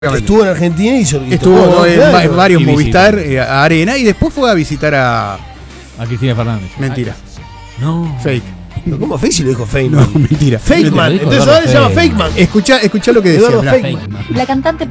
Estuvo en Argentina y estuvo en varios Y Movistar Arena y después fue a visitar a Cristina Fernández. Mentira. No. Fake. ¿Cómo fake si lo dijo Fake No, Man? mentira. Fake Man. Entonces ahora se llama Fake Man. Escuchá lo que decía. Eduardo Feynman. La cantante